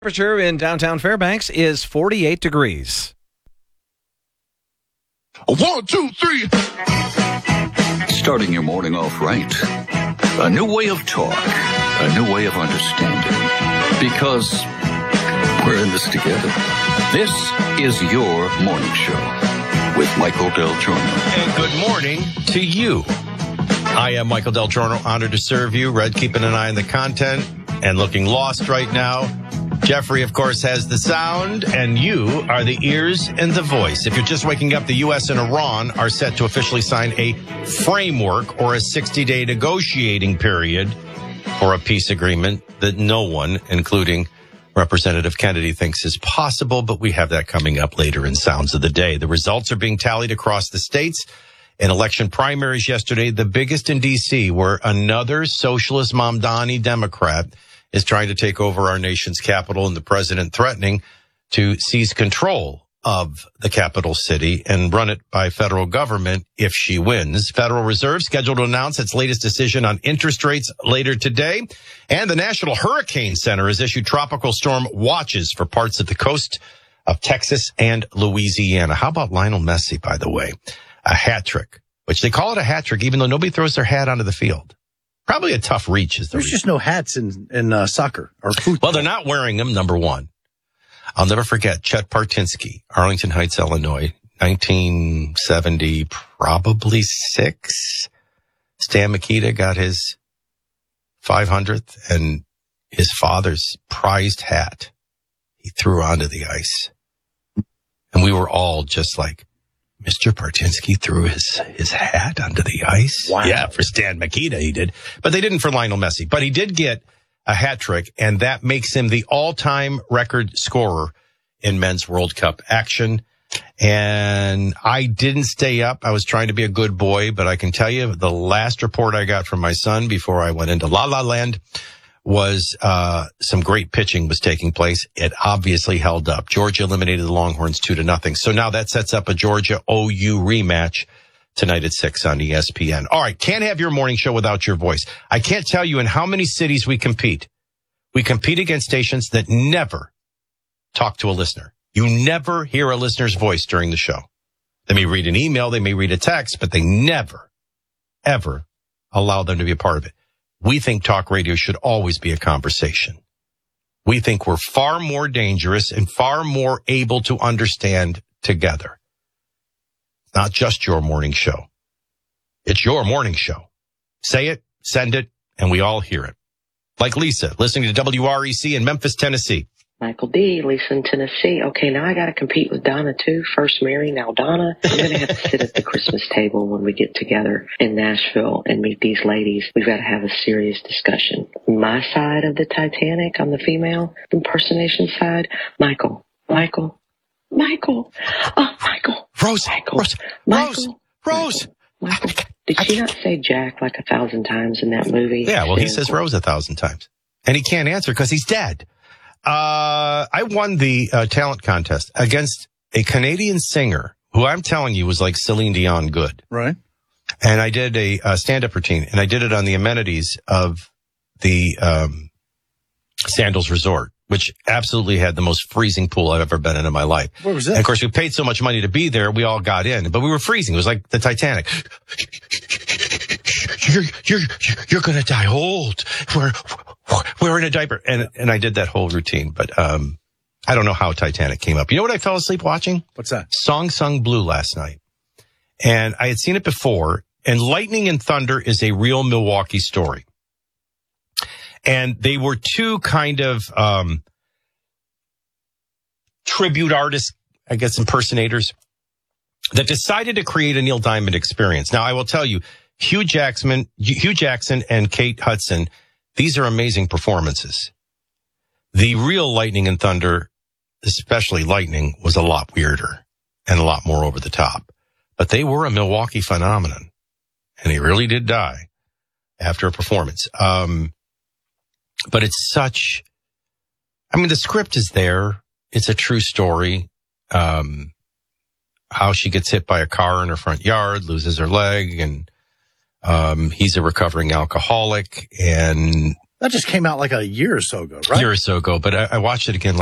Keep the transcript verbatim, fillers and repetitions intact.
Temperature in downtown Fairbanks is forty-eight degrees. One, two, three. Starting your morning off right. A new way of talk. A new way of understanding. Because we're in this together. This is your morning show with Michael Del Giorno. And good morning to you. I am Michael Del Giorno, honored to serve you. Red, keeping an eye on the content and looking lost right now. Jeffrey, of course, has the sound, and you are the ears and the voice. If you're just waking up, the U S and Iran are set to officially sign a framework or a sixty-day negotiating period for a peace agreement that no one, including Representative Kennedy, thinks is possible, but we have that coming up later in Sounds of the Day. The results are being tallied across the states. In election primaries yesterday, the biggest in D C, where another socialist Mamdani Democrat is trying to take over our nation's capital, and the president threatening to seize control of the capital city and run it by federal government if she wins. Federal Reserve scheduled to announce its latest decision on interest rates later today. And the National Hurricane Center has issued tropical storm watches for parts of the coast of Texas and Louisiana. How about Lionel Messi, by the way? A hat trick, which they call it a hat trick, even though nobody throws their hat onto the field. Probably a tough reach. Is the There's reason. just no hats in, in uh, soccer or football. Well, they're not wearing them, number one. I'll never forget Chet Partinsky, Arlington Heights, Illinois, nineteen seventy, probably six. Stan Mikita got his five hundredth and his father's prized hat he threw onto the ice. And we were all just like, Mister Partinsky threw his, his hat onto the ice. Wow. Yeah, for Stan Mikita he did. But they didn't for Lionel Messi. But he did get a hat trick, and that makes him the all-time record scorer in men's World Cup action. And I didn't stay up. I was trying to be a good boy, but I can tell you the last report I got from my son before I went into La La Land was uh some great pitching was taking place. It obviously held up. Georgia eliminated the Longhorns two to nothing. So now that sets up a Georgia O U rematch tonight at six on E S P N. All right, can't have your morning show without your voice. I can't tell you in how many cities we compete. We compete against stations that never talk to a listener. You never hear a listener's voice during the show. They may read an email, they may read a text, but they never, ever allow them to be a part of it. We think talk radio should always be a conversation. We think we're far more dangerous and far more able to understand together. Not just your morning show. It's your morning show. Say it, send it, and we all hear it. Like Lisa, listening to W R E C in Memphis, Tennessee. Michael D., Lisa in Tennessee. Okay, now I got to compete with Donna, too. First Mary, now Donna. I'm going to have to sit at the Christmas table when we get together in Nashville and meet these ladies. We've got to have a serious discussion. My side of the Titanic on the female impersonation side, Michael, Michael, Michael, oh, Michael. Rose, Michael, Rose, Michael, Rose, Rose. Michael, Michael. Did she not say Jack like a thousand times in that movie? Yeah, well, he says Rose a thousand times. And he can't answer because he's dead. Uh, I won the uh, talent contest against a Canadian singer who I'm telling you was like Celine Dion good. Right. And I did a, a stand-up routine, and I did it on the amenities of the um, Sandals Resort, which absolutely had the most freezing pool I've ever been in in my life. Where was that? And of course, we paid so much money to be there, we all got in, but we were freezing. It was like the Titanic. You're, you're, you're going to die old. We're, we're in a diaper. And, and I did that whole routine, but, um, I don't know how Titanic came up. You know what I fell asleep watching? What's that? Song Sung Blue last night. And I had seen it before, and Lightning and Thunder is a real Milwaukee story. And they were two kind of, um, tribute artists, I guess, impersonators that decided to create a Neil Diamond experience. Now, I will tell you, Hugh Jackson, Hugh Jackson and Kate Hudson, these are amazing performances. The real Lightning and Thunder, especially Lightning, was a lot weirder and a lot more over the top. But they were a Milwaukee phenomenon, and he really did die after a performance. Um, but it's such, I mean, the script is there. It's a true story. Um, how she gets hit by a car in her front yard, loses her leg, and Um, he's a recovering alcoholic, and That just came out like a year or so ago, a right? year or so ago, but I, I watched it again